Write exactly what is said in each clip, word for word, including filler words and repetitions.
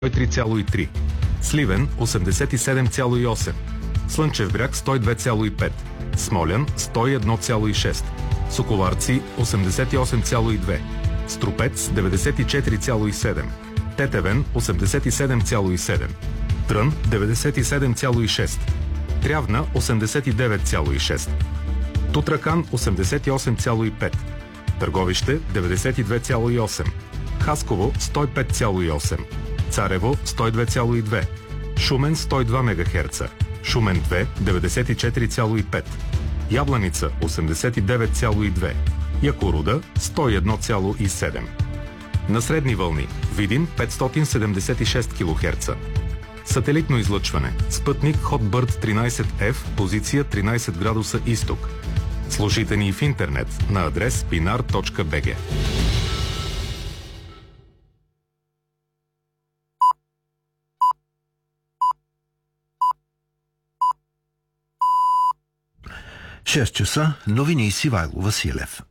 три цяло и три, Сливен осемдесет и седем цяло и осем, Слънчев бряг сто и две цяло и пет, Смолян сто и едно цяло и шест, Соколарци осемдесет и осем цяло и две, Струпец деветдесет и четири цяло и седем, Тетевен осемдесет и седем цяло и седем, Трън деветдесет и седем цяло и шест, Трявна осемдесет и девет цяло и шест, Тутракан осемдесет и осем цяло и пет, Търговище деветдесет и две цяло и осем, Хасково сто и пет цяло и осем, Царево сто и две цяло и две, Шумен сто и два мегахерца, Шумен две деветдесет и четири цяло и пет, Ябланица осемдесет и девет цяло и две, Якоруда сто и едно цяло и седем. На средни вълни Видин петстотин седемдесет и шест килохерца. Сателитно излъчване. Спътник Hotbird тринайсет еф, позиция тринайсет градуса изток. Слушайте ни в интернет на адрес пинар точка би джи. шест часа, новини с Ивайло Василев.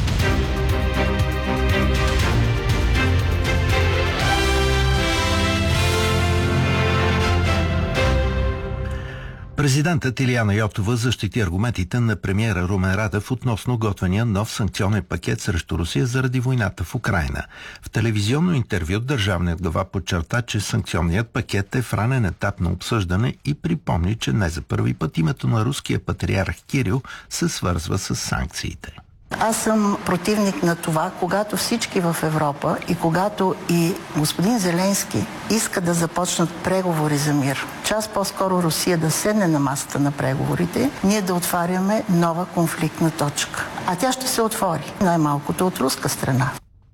Президентът Илияна Йотова защити аргументите на премиера Румен Радев относно готвения нов санкционен пакет срещу Русия заради войната в Украйна. В телевизионно интервю държавният глава подчерта, че санкционният пакет е в ранен етап на обсъждане и припомни, че не за първи път името на руския патриарх Кирил се свързва с санкциите. Аз съм противник на това, когато всички в Европа и когато и господин Зеленски иска да започнат преговори за мир, час по-скоро Русия да седне на масата на преговорите, ние да отваряме нова конфликтна точка. А тя ще се отвори, най-малкото от руска страна.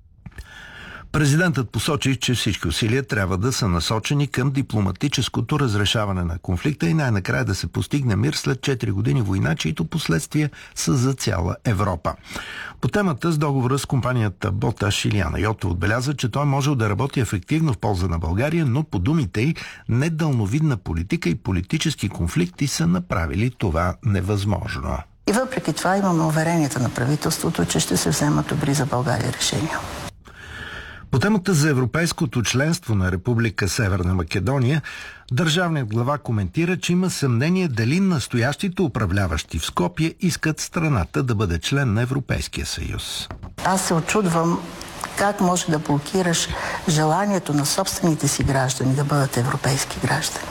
Президентът посочи, че всички усилия трябва да са насочени към дипломатическото разрешаване на конфликта и най-накрая да се постигне мир след четири години война, чието последствия са за цяла Европа. По темата с договора с компанията Боташ Илияна Йотова отбеляза, че той може да работи ефективно в полза на България, но по думите й недълновидна политика и политически конфликти са направили това невъзможно. И въпреки това имаме уверенията на правителството, че ще се вземат добри за България решения. По темата за европейското членство на Република Северна Македония, държавният глава коментира, че има съмнение дали настоящите управляващи в Скопие искат страната да бъде член на Европейския съюз. Аз се очудвам как може да блокираш желанието на собствените си граждани да бъдат европейски граждани.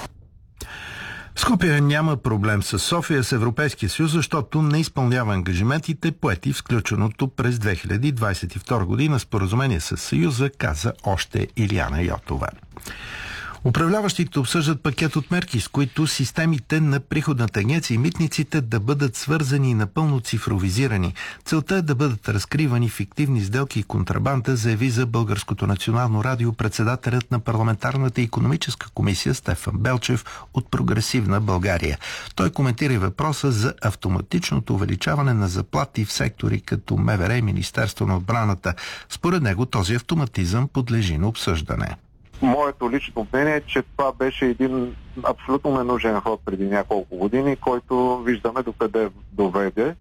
Скопие няма проблем с София, с Европейския съюз, защото не изпълнява ангажиментите, поети в сключеното през две хиляди двадесет и втора година споразумение с Съюза, каза още Илияна Йотова. Управляващите обсъждат пакет от мерки, с които системите на приходната агенция и митниците да бъдат свързани и напълно цифровизирани. Целта е да бъдат разкривани фиктивни сделки и контрабанда, заяви за Българското национално радио председателят на парламентарната икономическа комисия Стефан Белчев от Прогресивна България. Той коментира и въпроса за автоматичното увеличаване на заплати в сектори като МВР и Министерство на отбраната. Според него този автоматизъм подлежи на обсъждане. Моето лично мнение е, че това беше един абсолютно ненужен ход преди няколко години, който виждаме докъде доведе.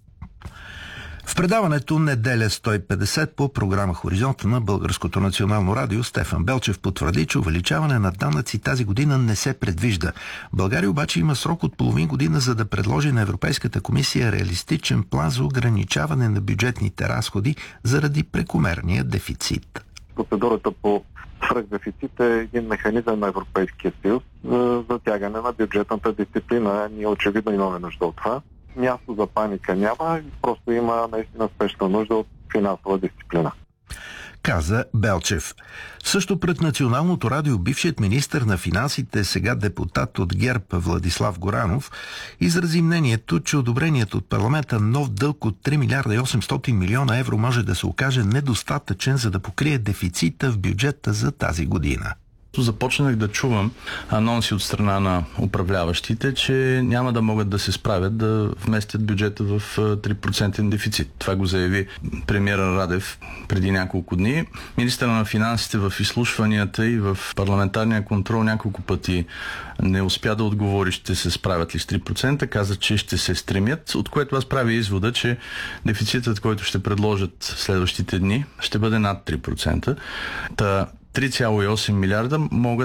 В предаването Неделя сто и петдесет по програма Хоризонта на Българското национално радио Стефан Белчев потвърди, че увеличаване на данъци тази година не се предвижда. България обаче има срок от половин година, за да предложи на Европейската комисия реалистичен план за ограничаване на бюджетните разходи заради прекомерния дефицит. Процедурата по свръхдефицит е един механизъм на Европейския съюз за затягане на бюджетната дисциплина. Ние очевидно имаме нужда от това. Място за паника няма, просто има наистина спешна нужда от финансова дисциплина, каза Белчев. Също пред Националното радио бившият министър на финансите, сега депутат от ГЕРБ Владислав Горанов, изрази мнението, че одобреният от парламента нов дълг от три милиарда и осемстотин милиона евро може да се окаже недостатъчен, за да покрие дефицита в бюджета за тази година. Започнах да чувам анонси от страна на управляващите, че няма да могат да се справят да вместят бюджета в три процента дефицит. Това го заяви премиера Радев преди няколко дни. Министъра на финансите в изслушванията и в парламентарния контрол няколко пъти не успя да отговори ще се справят ли с три процента. Каза, че ще се стремят, от което аз правя извода, че дефицитът, който ще предложат следващите дни, ще бъде над три процента. Та три цяло и осем милиарда могат